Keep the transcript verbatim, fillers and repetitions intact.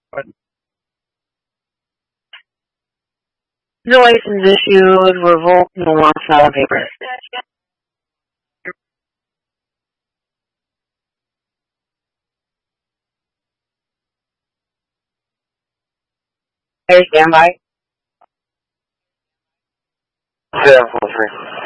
The license issued, revoked, no longer valid paper. Hey, stand by. seven four three.